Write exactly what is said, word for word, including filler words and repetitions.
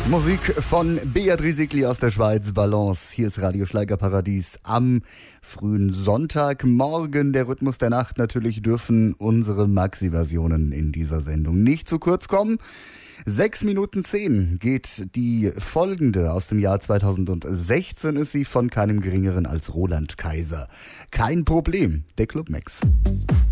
Musik von Beat Sigli aus der Schweiz, Balance. Hier ist Radio Schlagerparadies am frühen Sonntagmorgen. Der Rhythmus der Nacht. Natürlich dürfen unsere Maxi-Versionen in dieser Sendung nicht zu kurz kommen. Sechs Minuten zehn geht die folgende aus dem Jahr zweitausendsechzehn, ist sie von keinem Geringeren als Roland Kaiser. Kein Problem, der Club Max.